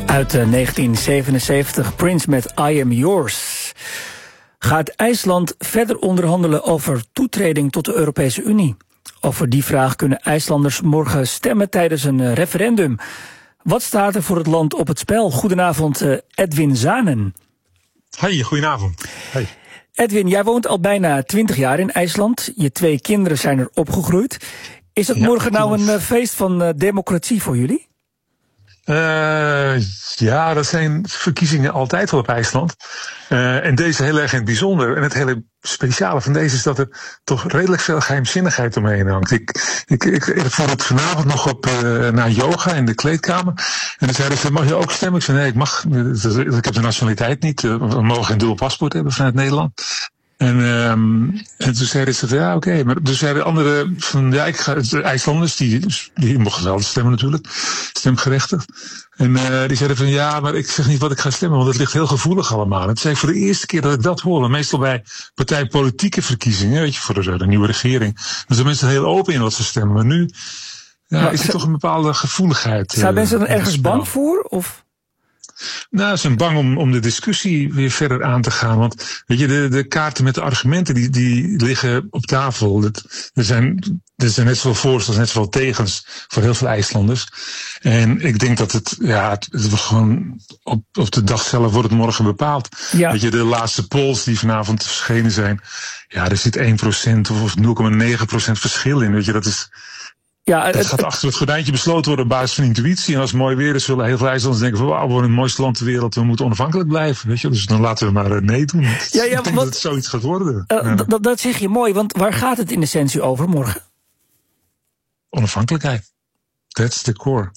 Uit 1977, Prince met I Am Yours. Gaat IJsland verder onderhandelen over toetreding tot de Europese Unie? Over die vraag kunnen IJslanders morgen stemmen tijdens een referendum. Wat staat er voor het land op het spel? Goedenavond, Edwin Zanen. Hoi, goedenavond. Hey. Edwin, jij woont al bijna 20 jaar in IJsland. Je 2 kinderen zijn er opgegroeid. Is het morgen nou een feest van democratie voor jullie? Ja, dat zijn verkiezingen altijd wel op IJsland. En deze heel erg in het bijzonder. En het hele speciale van deze is dat er toch redelijk veel geheimzinnigheid omheen hangt. Ik voer het vanavond nog op naar yoga in de kleedkamer. En dan zeiden ze, mag je ook stemmen? Ik zei, nee, ik mag. Ik heb de nationaliteit niet. We mogen geen dubbel paspoort hebben vanuit Nederland. En toen zeiden ze, ja, oké. Maar dus zeiden anderen van, ja, de IJslanders, die mochten wel stemmen natuurlijk, stemgerechtigd. En die zeiden van, ja, maar ik zeg niet wat ik ga stemmen, want het ligt heel gevoelig allemaal. En het zei voor de eerste keer dat ik dat hoorde. Meestal bij partijpolitieke verkiezingen, weet je, voor de nieuwe regering. Dan zijn mensen heel open in wat ze stemmen. Maar nu is er toch een bepaalde gevoeligheid. Zijn mensen er ergens bang voor, of? Nou, ze zijn bang om de discussie weer verder aan te gaan. Want weet je, de kaarten met de argumenten die liggen op tafel. Er zijn net zoveel voor's als net zoveel tegens voor heel veel IJslanders. En ik denk dat het wordt gewoon op de dag zelf wordt het morgen bepaald. Ja. Weet je, de laatste polls die vanavond verschenen zijn. Ja, er zit 1% of 0,9% verschil in. Weet je, dat is. Ja, het gaat achter het gordijntje besloten worden op basis van intuïtie. En als het mooi weer is, zullen heel veel IJslanders denken van, wauw, we worden het mooiste land ter wereld, we moeten onafhankelijk blijven. Weet je? Dus dan laten we maar nee doen. Ik denk dat het zoiets gaat worden. Dat zeg je mooi, want waar gaat het in essentie over morgen? Onafhankelijkheid. That's the core.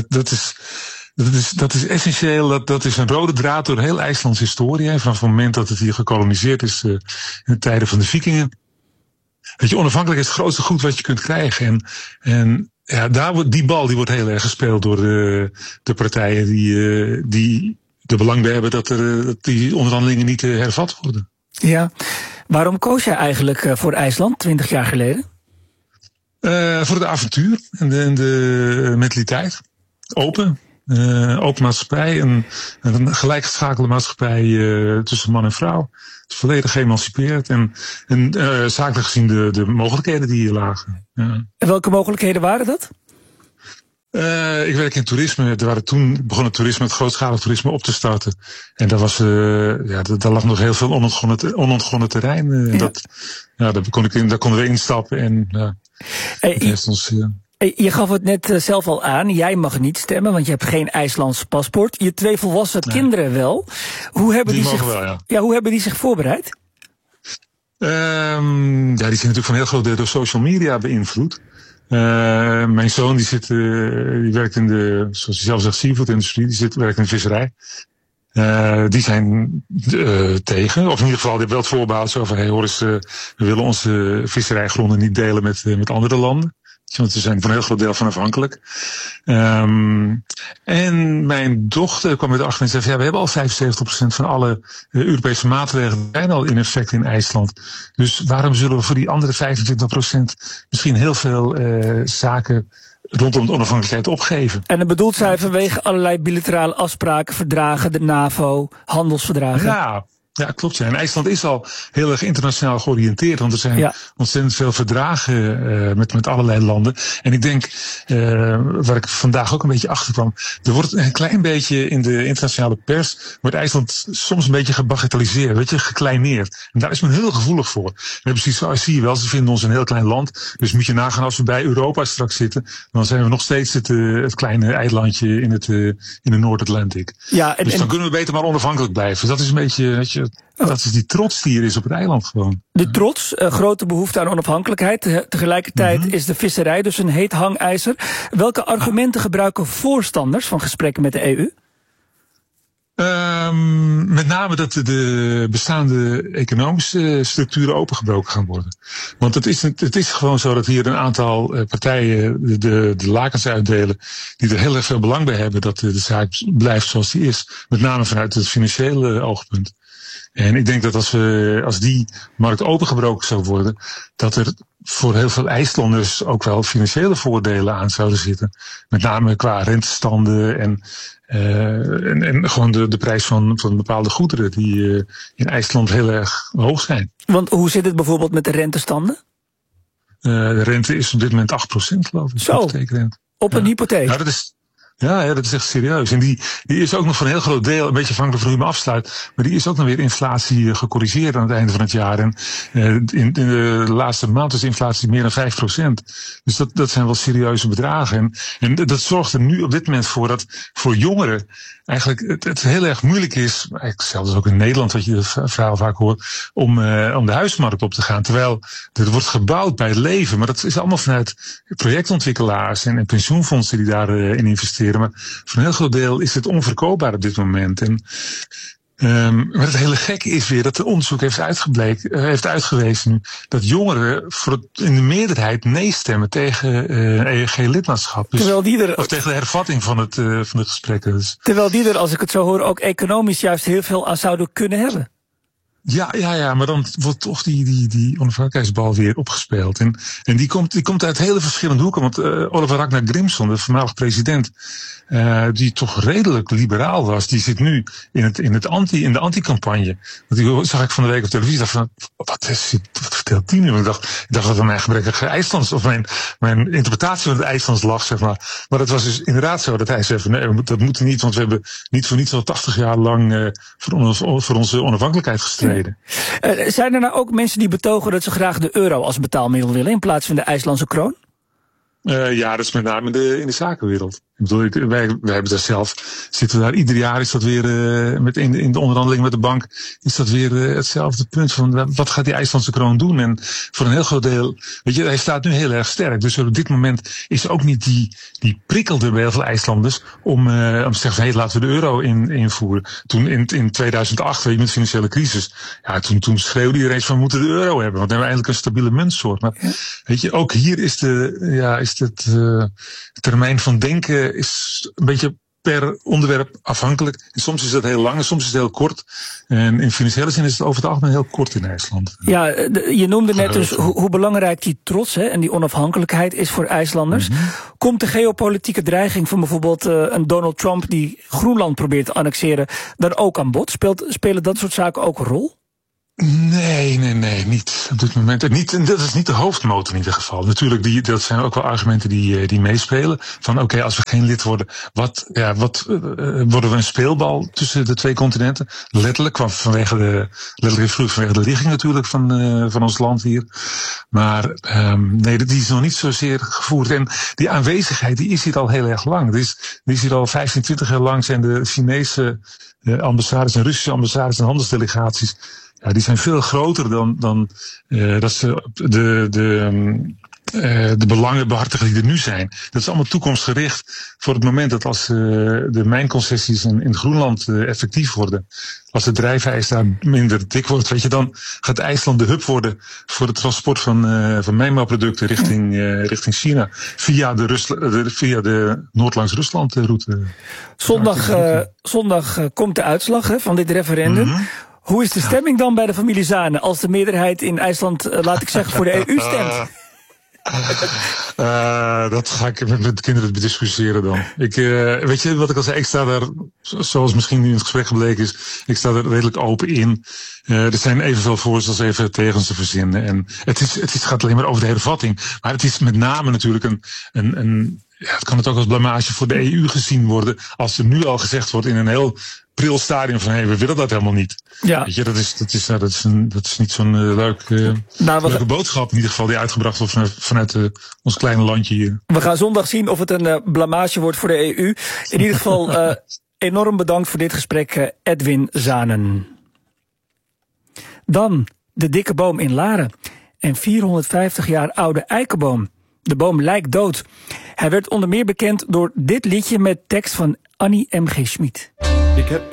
Dat is essentieel, dat is een rode draad door heel IJslands historie. Vanaf het moment dat het hier gekoloniseerd is in de tijden van de Vikingen. Weet je, onafhankelijk is het grootste goed wat je kunt krijgen. En ja, die bal wordt heel erg gespeeld door de partijen die er belang bij hebben dat die onderhandelingen niet hervat worden. Ja, waarom koos jij eigenlijk voor IJsland 20 jaar geleden? Voor het avontuur en de mentaliteit. Open maatschappij, een gelijkgeschakelde maatschappij tussen man en vrouw. Het is volledig geëmancipeerd en zakelijk gezien de mogelijkheden die hier lagen. Ja. En welke mogelijkheden waren dat? Ik werk in toerisme. Toen begon het toerisme, het grootschalig toerisme op te starten. En daar lag nog heel veel onontgonnen terrein. Ja. Daar konden we instappen en dat heeft ons. Je gaf het net zelf al aan, jij mag niet stemmen, want je hebt geen IJslands paspoort. Je 2 volwassen kinderen wel. Hoe hebben die zich voorbereid? Die zijn natuurlijk van heel groot deel door social media beïnvloed. Mijn zoon die werkt in de, zoals hij zelf zegt, seafood-industrie, werkt in de visserij. Die zijn tegen, of in ieder geval die hebben wel het voorbehoud zo van, hey, hoor eens, we willen onze visserijgronden niet delen met andere landen. Want ze zijn van een heel groot deel van afhankelijk. En mijn dochter kwam met de achtergrond en zei, we hebben al 75% van alle Europese maatregelen zijn al in effect in IJsland. Dus waarom zullen we voor die andere 25% misschien heel veel zaken rondom de onafhankelijkheid opgeven? En dat bedoelt zij vanwege allerlei bilaterale afspraken, verdragen, de NAVO, handelsverdragen? Ja, klopt. Ja. En IJsland is al heel erg internationaal georiënteerd, want er zijn ontzettend veel verdragen met allerlei landen. En ik denk, waar ik vandaag ook een beetje achter kwam, er wordt een klein beetje in de internationale pers, wordt IJsland soms een beetje gebagatelliseerd, weet je, gekleineerd. En daar is men heel gevoelig voor. We hebben precies, zie je wel, ze vinden ons een heel klein land, dus moet je nagaan als we bij Europa straks zitten, dan zijn we nog steeds het kleine eilandje in de Noord-Atlantic. Ja, dus dan kunnen we beter maar onafhankelijk blijven. Dat is een beetje, weet je, dat is die trots die er is op het eiland gewoon. De trots, grote behoefte aan onafhankelijkheid. Tegelijkertijd is de visserij dus een heet hangijzer. Welke argumenten gebruiken voorstanders van gesprekken met de EU? Met name dat de bestaande economische structuren opengebroken gaan worden. Want het is gewoon zo dat hier een aantal partijen de lakens uitdelen die er heel erg veel belang bij hebben dat de zaak blijft zoals die is. Met name vanuit het financiële oogpunt. En ik denk dat als die markt opengebroken zou worden, dat er voor heel veel IJslanders ook wel financiële voordelen aan zouden zitten. Met name qua rentestanden en gewoon de prijs van bepaalde goederen die in IJsland heel erg hoog zijn. Want hoe zit het bijvoorbeeld met de rentestanden? De rente is op dit moment 8%, geloof ik. Zo, op een hypotheek? Ja, dat is echt serieus. En die is ook nog voor een heel groot deel, een beetje afhankelijk van hoe je hem afsluit, maar die is ook nog weer inflatie gecorrigeerd aan het einde van het jaar. En in de laatste maand is de inflatie meer dan 5%. Dus dat zijn wel serieuze bedragen. En dat zorgt er nu op dit moment voor dat voor jongeren eigenlijk het heel erg moeilijk is, eigenlijk zelfs ook in Nederland, wat je het verhaal vaak hoort, om de huismarkt op te gaan. Terwijl er wordt gebouwd bij het leven, maar dat is allemaal vanuit projectontwikkelaars en pensioenfondsen die daarin investeren. Maar voor een heel groot deel is het onverkoopbaar op dit moment. Maar het hele gekke is weer dat het onderzoek heeft uitgewezen nu dat jongeren in de meerderheid nee stemmen tegen EEG-lidmaatschap. Dus, of tegen de hervatting van de gesprekken. Dus. Terwijl die er, als ik het zo hoor, ook economisch juist heel veel aan zouden kunnen hebben. Ja, maar dan wordt toch die onafhankelijkheidsbal weer opgespeeld. En die komt uit hele verschillende hoeken. Want Oliver Ragnar Grimson, de voormalig president, die toch redelijk liberaal was, die zit nu in de anti-campagne. Want die zag ik van de week op televisie, dacht van, wat vertelt die nu? Ik dacht dat het mijn gebrekkige IJslands, of mijn interpretatie van het IJslands lag, zeg maar. Maar dat was dus inderdaad zo, dat hij zei van, nee, dat moet niet, want we hebben niet voor niets al 80 jaar lang voor onze onafhankelijkheid gestreden. Zijn er nou ook mensen die betogen dat ze graag de euro als betaalmiddel willen in plaats van de IJslandse kroon? Ja, dat is met name in de zakenwereld. Ik bedoel, wij hebben daar zelf, zitten daar ieder jaar, is dat weer in de onderhandeling met de bank, is dat weer hetzelfde punt van wat gaat die IJslandse kroon doen? En voor een heel groot deel, weet je, hij staat nu heel erg sterk. Dus op dit moment is er ook niet die prikkel er bij heel veel IJslanders om te zeggen van, hey, laten we de euro invoeren. Toen in 2008, weet je, met de financiële crisis, ja, toen schreeuwde iedereen van, we moeten de euro hebben, want dan hebben we eigenlijk een stabiele muntsoort. Maar weet je, ook hier is het termijn van denken is een beetje per onderwerp afhankelijk. En soms is dat heel lang en soms is het heel kort. En in financiële zin is het over het algemeen heel kort in IJsland. Ja, je noemde net dus hoe belangrijk die trots en die onafhankelijkheid is voor IJslanders. Mm-hmm. Komt de geopolitieke dreiging van bijvoorbeeld een Donald Trump die Groenland probeert te annexeren dan ook aan bod? Spelen dat soort zaken ook een rol? Nee, niet op dit moment. Niet, dat is niet de hoofdmotor in ieder geval. Natuurlijk, dat zijn ook wel argumenten die meespelen. Van oké, als we geen lid worden, worden we een speelbal tussen de twee continenten? Letterlijk vanwege de ligging natuurlijk van ons land hier. Maar nee, die is nog niet zozeer gevoerd. En die aanwezigheid, die is hier al heel erg lang. Die is hier al 15, 20 jaar lang zijn de Chinese ambassades en Russische ambassades en handelsdelegaties. Ja, die zijn veel groter dan dat ze de belangen behartigen die er nu zijn. Dat is allemaal toekomstgericht voor het moment dat als de mijnconcessies in Groenland effectief worden. Als de drijfijs daar minder dik wordt, weet je, dan gaat IJsland de hub worden voor het transport van mijnbouwproducten richting China. Via de Noordlangs-Rusland route. Zondag komt de uitslag van dit referendum. Mm-hmm. Hoe is de stemming dan bij de familie Zane als de meerderheid in IJsland, laat ik zeggen, voor de EU stemt? Dat ga ik met de kinderen bediscussiëren dan. Weet je wat ik al zei, ik sta daar, zoals misschien nu in het gesprek gebleken is, ik sta er redelijk open in. Er zijn evenveel voor's als even tegens te verzinnen. En het gaat alleen maar over de hervatting. Maar het is met name natuurlijk het kan het ook als blamage voor de EU gezien worden, als er nu al gezegd wordt in een heel pril stadium van, we willen dat helemaal niet. Ja. Weet je, dat is niet zo'n leuke boodschap in ieder geval die uitgebracht wordt vanuit ons kleine landje hier. We gaan zondag zien of het een blamage wordt voor de EU. In ieder geval enorm bedankt voor dit gesprek, Edwin Zanen. Dan de dikke boom in Laren. Een 450 jaar oude eikenboom. De boom lijkt dood. Hij werd onder meer bekend door dit liedje met tekst van Annie M.G. Schmid.